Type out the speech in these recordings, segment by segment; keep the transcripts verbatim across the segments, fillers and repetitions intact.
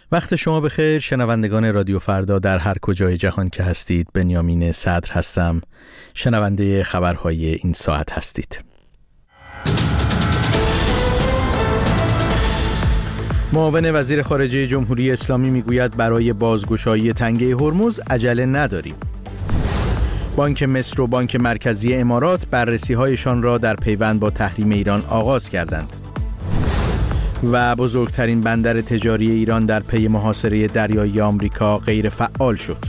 وقت شما بخیر شنوندگان رادیو فردا در هر کجای جهان که هستید. بنیامین صدر هستم، شنونده خبرهای این ساعت هستید. معاون وزیر خارجه جمهوری اسلامی میگوید برای بازگشایی تنگه هرمز عجله نداریم. بانک مصر و بانک مرکزی امارات بررسی‌هایشان را در پیوند با تحریم ایران آغاز کردند. و بزرگترین بندر تجاری ایران در پی محاصره دریایی آمریکا غیر فعال شد.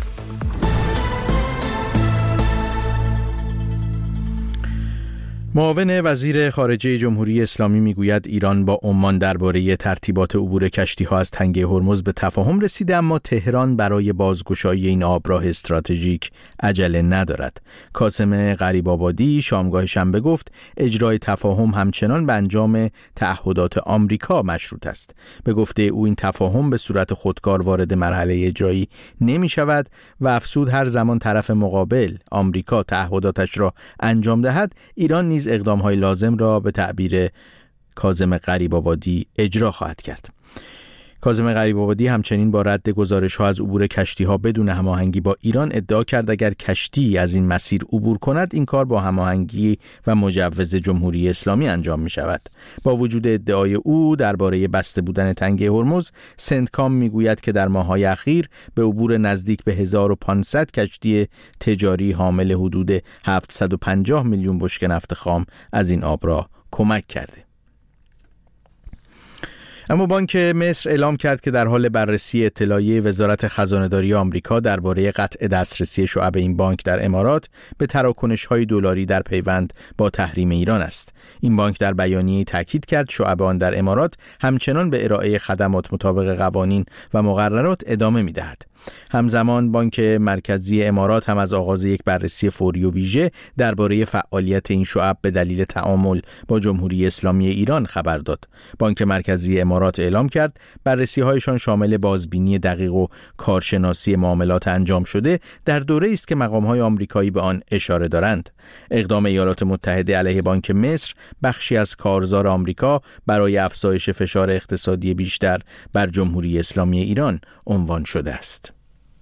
معاون وزیر خارجه جمهوری اسلامی میگوید ایران با عمان درباره ترتیبات عبور کشتی‌ها از تنگه هرمز به تفاهم رسیده، اما تهران برای بازگشایی این آبراه استراتژیک عجله ندارد. کاظم غریب‌آبادی شامگاه شنبه گفت اجرای تفاهم همچنان به انجام تعهدات آمریکا مشروط است. به گفته او این تفاهم به صورت خودکار وارد مرحله اجرایی نمی شود و افزود هر زمان طرف مقابل آمریکا تعهداتش را انجام دهد، ایران نیز اقدام‌های لازم را به تعبیر کاظم غریب‌آبادی اجرا خواهد کرد. کاظم غریب‌آبادی همچنین با رد گزارش‌ها از عبور کشتی‌ها بدون هماهنگی با ایران ادعا کرد اگر کشتی از این مسیر عبور کند این کار با هماهنگی و مجوز جمهوری اسلامی انجام می‌شود. با وجود ادعای او درباره بسته بودن تنگه هرمز، سندکام می‌گوید که در ماه‌های اخیر به عبور نزدیک به هزار و پانصد کشتی تجاری حامل حدود هفتصد و پنجاه میلیون بشکه نفت خام از این آبراه کمک کرده. اما بانک مصر اعلام کرد که در حال بررسی اطلاعیه وزارت خزانه‌داری آمریکا درباره قطع دسترسی شعب این بانک در امارات به تراکنش‌های دلاری در پیوند با تحریم ایران است. این بانک در بیانیه‌ای تاکید کرد شعب آن در امارات همچنان به ارائه خدمات مطابق قوانین و مقررات ادامه می‌دهد. همزمان بانک مرکزی امارات هم از آغاز یک بررسی فوری و ویژه درباره فعالیت این شعب به دلیل تعامل با جمهوری اسلامی ایران خبر داد. بانک مرکزی امارات اعلام کرد بررسی‌هایشان شامل بازبینی دقیق و کارشناسی معاملات انجام شده در دوره‌ای است که مقام‌های آمریکایی به آن اشاره دارند. اقدام ایالات متحده علیه بانک مصر بخشی از کارزار آمریکا برای افزایش فشار اقتصادی بیشتر بر جمهوری اسلامی ایران عنوان شده است.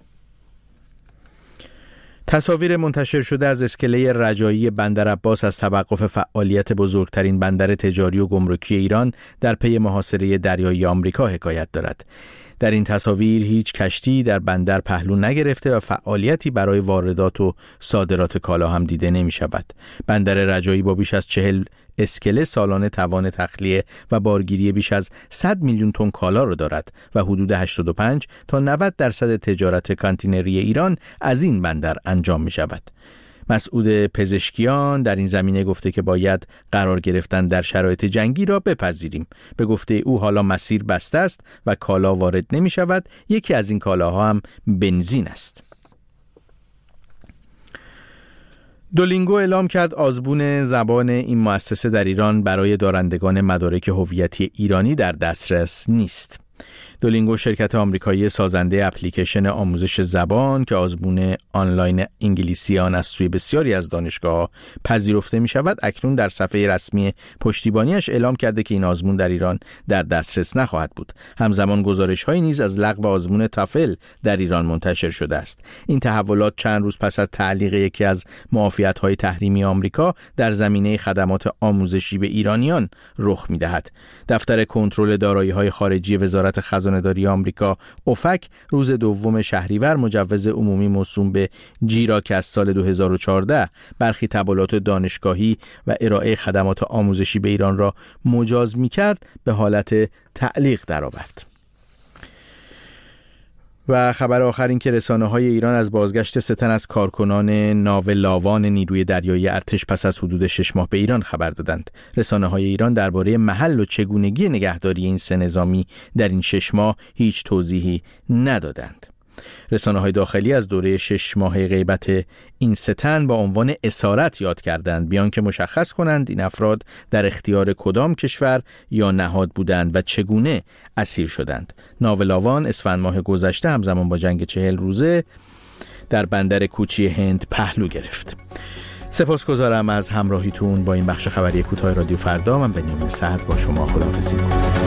تصاویر منتشر شده از اسکله رجایی بندر عباس از توقف فعالیت بزرگترین بندر تجاری و گمرکی ایران در پی محاصره دریایی آمریکا حکایت دارد. در این تصاویر هیچ کشتی در بندر پهلو نگرفته و فعالیتی برای واردات و صادرات کالا هم دیده نمی شود. بندر رجایی با بیش از چهل اسکله سالانه توان تخلیه و بارگیری بیش از صد میلیون تن کالا را دارد و حدود هشتاد و پنج تا نود درصد تجارت کانتینری ایران از این بندر انجام می شود. مسعود پزشکیان در این زمینه گفته که باید قرار گرفتن در شرایط جنگی را بپذیریم. به گفته او حالا مسیر بسته است و کالا وارد نمی شود. یکی از این کالاها هم بنزین است. دولینگو اعلام کرد آزمون زبان این مؤسسه در ایران برای دارندگان مدارک هویتی ایرانی در دسترس نیست. دولینگو شرکت آمریکایی سازنده اپلیکیشن آموزش زبان که آزمون آنلاین انگلیسی آن از سوی بسیاری از دانشگاه‌ها پذیرفته می شود، اکنون در صفحه رسمی پشتیبانیش اعلام کرده که این آزمون در ایران در دسترس نخواهد بود. همزمان گزارش‌هایی نیز از لغو آزمون تافل در ایران منتشر شده است. این تحولات چند روز پس از تعلیق یکی از معافیت‌های تحریمی آمریکا در زمینه خدمات آموزشی به ایرانیان رخ می‌دهد. دفتر کنترل دارایی‌های خارجی وزارت خزانه‌داری آمریکا اوفک روز دوم شهریور مجوز عمومی موسوم به جیرا که از سال دو هزار و چهارده برخی تبادلات دانشگاهی و ارائه خدمات آموزشی به ایران را مجاز می‌کرد به حالت تعلیق درآورد. و خبر آخر این که رسانه‌های ایران از بازگشت سه تن از کارکنان ناو لاوان نیروی دریایی ارتش پس از حدود شش ماه به ایران خبر دادند. رسانه‌های ایران درباره محل و چگونگی نگهداری این سه نظامی در این شش ماه هیچ توضیحی ندادند. رسانه‌های داخلی از دوره شش ماهه غیبت این سه تن با عنوان اسارت یاد کردند، بیان که مشخص کنند این افراد در اختیار کدام کشور یا نهاد بودند و چگونه اسیر شدند. ناو لاوان اسفند ماه گذشته همزمان با جنگ چهل روزه در بندر کوچی هند پهلو گرفت. سپاسگزارم از همراهیتون با این بخش خبری کوتاه رادیو فردا. من بنیامین صدر با شما خداحافظی می‌کنم.